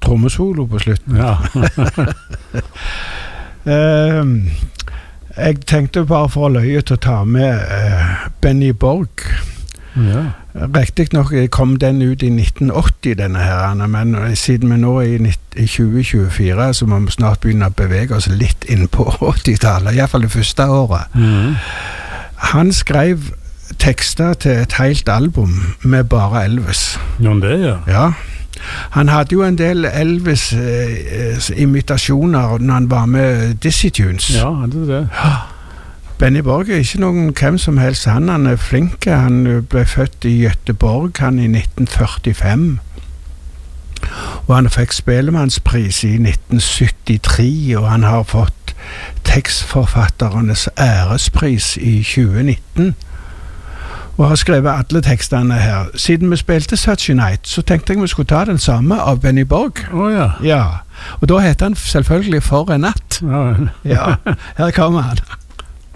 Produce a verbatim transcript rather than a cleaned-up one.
trommesolo på slutten. Ja. uh, jeg tenkte bare for å løye til å ta med uh, Benny Borg. Ja. Riktig nok kom den ut i nitten åtti, denne her, men siden vi nå er i tjue tjuefire, så må vi snart begynne å bevege oss litt inn på åttitallet, i hvert fall det første året. Mm. Han skrev tekster til et helt album med bare Elvis. Ja, det, ja. Ja. Han hadde jo en del Elvis-imitasjoner når han var med Dizzy Tunes. Ja, han hadde det. Benny Borg er ikke noen hvem som helst. Han, han er flink. Han ble født i Göteborg han i nitten førtifem. Og han fikk Spellemannspris i nitten syttitre, og han har fått tekstforfatternes ærespris i tjue nitten. Og har skrevet alle tekstene her. Siden vi spilte Such a Night, så tenkte jeg vi skulle ta den samme av Benny Borg. Å ja. Ja. Og da heter han selvfølgelig For en natt. Ja. Ja, her kommer han.